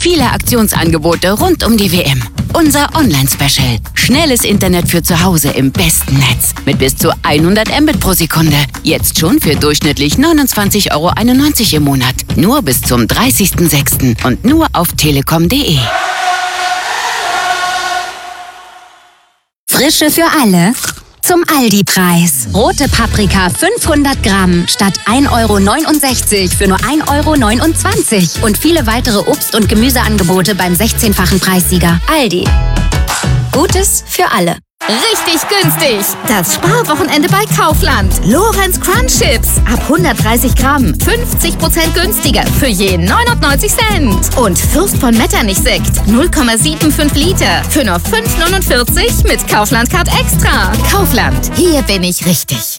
viele Aktionsangebote rund um die WM. Unser Online-Special. Schnelles Internet für zu Hause im besten Netz. Mit bis zu 100 Mbit pro Sekunde. Jetzt schon für durchschnittlich 29,91 € im Monat. Nur bis zum 30.06. und nur auf telekom.de. Frische für alle. Zum Aldi-Preis. Rote Paprika 500 Gramm statt 1,69 € für nur 1,29 € und viele weitere Obst- und Gemüseangebote beim 16-fachen Preissieger. Aldi. Gutes für alle. Richtig günstig! Das Sparwochenende bei Kaufland. Lorenz Crunch Chips ab 130 Gramm. 50% günstiger für je 99 Cent. Und Fürst von Metternich Sekt 0,75 Liter für nur 5,49 mit Kaufland Card Extra. Kaufland, hier bin ich richtig.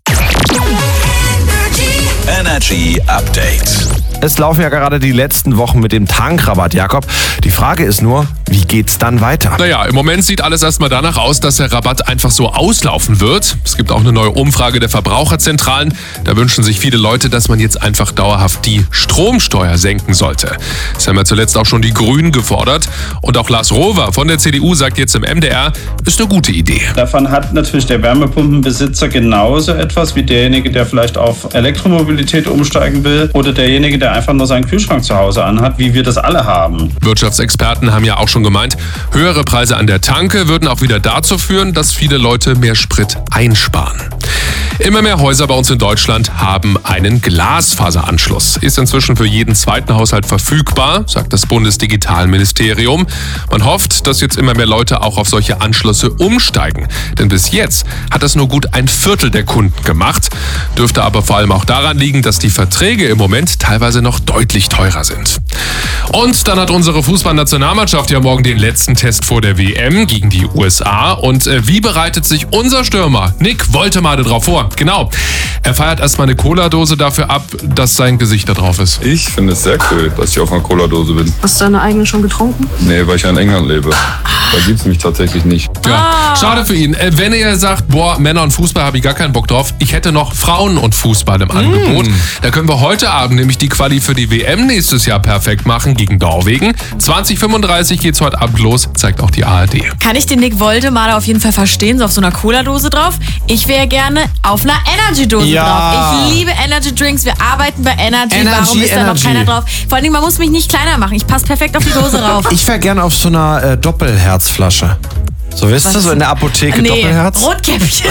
Energy Update. Es laufen ja gerade die letzten Wochen mit dem Tankrabatt, Jakob. Die Frage ist nur, wie geht's dann weiter? Naja, im Moment sieht alles erstmal danach aus, dass der Rabatt einfach so auslaufen wird. Es gibt auch eine neue Umfrage der Verbraucherzentralen. Da wünschen sich viele Leute, dass man jetzt einfach dauerhaft die Stromsteuer senken sollte. Das haben ja zuletzt auch schon die Grünen gefordert. Und auch Lars Rover von der CDU sagt jetzt im MDR, ist eine gute Idee. Davon hat natürlich der Wärmepumpenbesitzer genauso etwas wie derjenige, der vielleicht auf Elektromobilität umsteigen will oder derjenige, der einfach nur seinen Kühlschrank zu Hause anhat, wie wir das alle haben. Wirtschaftsexperten haben ja auch schon gemeint, höhere Preise an der Tanke würden auch wieder dazu führen, dass viele Leute mehr Sprit einsparen. Immer mehr Häuser bei uns in Deutschland haben einen Glasfaseranschluss. Ist inzwischen für jeden zweiten Haushalt verfügbar, sagt das Bundesdigitalministerium. Man hofft, dass jetzt immer mehr Leute auch auf solche Anschlüsse umsteigen. Denn bis jetzt hat das nur gut 1/4 der Kunden gemacht. Dürfte aber vor allem auch daran liegen, dass die Verträge im Moment teilweise noch deutlich teurer sind. Und dann hat unsere Fußballnationalmannschaft ja morgen den letzten Test vor der WM gegen die USA. Und wie bereitet sich unser Stürmer Nick Woltemade drauf vor? Genau. Er feiert erstmal eine Cola-Dose dafür ab, dass sein Gesicht da drauf ist. Ich finde es sehr cool, dass ich auf einer Cola-Dose bin. Hast du deine eigene schon getrunken? Nee, weil ich ja in England lebe. Da gibt es mich tatsächlich nicht. Ja, schade für ihn. Wenn ihr sagt, boah, Männer und Fußball habe ich gar keinen Bock drauf, ich hätte noch Frauen und Fußball im Angebot. Da können wir heute Abend nämlich die Quali für die WM nächstes Jahr perfekt machen gegen Norwegen. 20:35 geht's heute Abend los, zeigt auch die ARD. Kann ich den Nick Woltemade auf jeden Fall verstehen, so auf so einer Cola-Dose drauf. Ich wäre gerne auf einer Energy-Dose drauf. Ich liebe Energy-Drinks, wir arbeiten bei Energy. Warum ist da noch keiner drauf? Vor allem, man muss mich nicht kleiner machen, ich passe perfekt auf die Dose rauf. Ich wäre gerne auf so einer Doppelherzflasche. So, wisst ihr, so in der Apotheke Doppelherz? Rotkäppchen.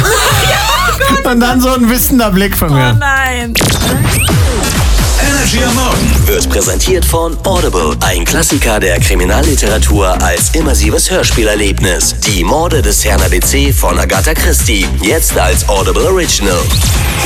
Und dann so ein wissender Blick von mir. Oh nein. Energy am Morgen wird präsentiert von Audible, ein Klassiker der Kriminalliteratur als immersives Hörspielerlebnis. Die Morde des Herrn ABC von Agatha Christie, jetzt als Audible Original.